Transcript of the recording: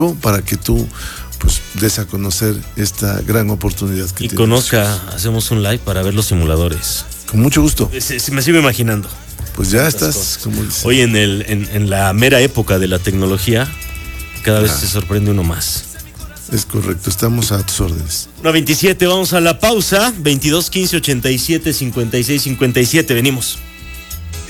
para que tú pues des a conocer esta gran oportunidad que tienes. Y conozca, hacemos un live para ver los simuladores. Con mucho gusto. Me sigo imaginando. Pues ya estás, como dices. Hoy en la mera época de la tecnología, cada vez se sorprende uno más. Es correcto, estamos a tus órdenes. 1:27, vamos a la pausa. 22 15 87 56 57, venimos.